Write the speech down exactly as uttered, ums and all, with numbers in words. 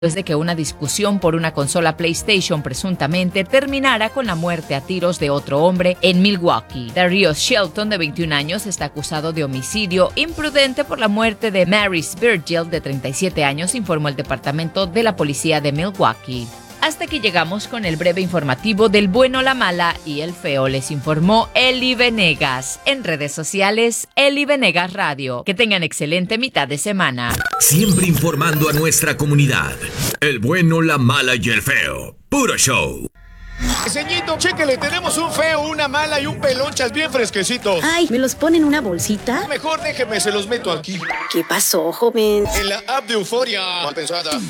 después de que una discusión por una consola PlayStation presuntamente terminara con la muerte a tiros de otro hombre en Milwaukee. Darius Shelton, de veintiún años, está acusado de homicidio imprudente por la muerte de Maurice Virgil, de treinta y siete años, informó el departamento de la policía de Milwaukee. Hasta que llegamos con el breve informativo del bueno, la mala y el feo. Les informó Eli Venegas. En redes sociales, Eli Venegas Radio. Que tengan excelente mitad de semana. Siempre informando a nuestra comunidad. El bueno, la mala y el feo. Puro show. Señito, chéquele, tenemos un feo, una mala y un pelonchas bien fresquecitos. Ay, ¿me los ponen en una bolsita? Mejor déjeme, se los meto aquí. ¿Qué pasó, joven? En la app de Euforia. Mal pensada.